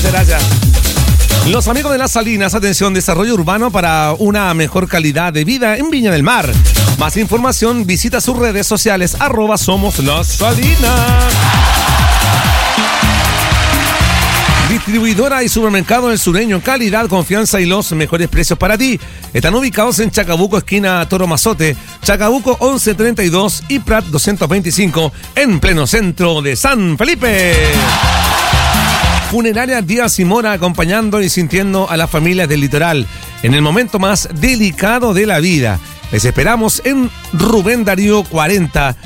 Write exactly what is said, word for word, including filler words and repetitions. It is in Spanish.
Gracias, gracias. Los amigos de Las Salinas, atención, desarrollo urbano para una mejor calidad de vida en Viña del Mar. Más información, visita sus redes sociales, arroba somos Las Salinas. Distribuidora y supermercado El Sureño, calidad, confianza y los mejores precios para ti. Están ubicados en Chacabuco, esquina Toro Mazote, Chacabuco once treinta y dos y Prat doscientos veinticinco, en pleno centro de San Felipe. Funeraria Díaz y Mora, acompañando y sintiendo a las familias del litoral en el momento más delicado de la vida. Les esperamos en Rubén Darío cuarenta,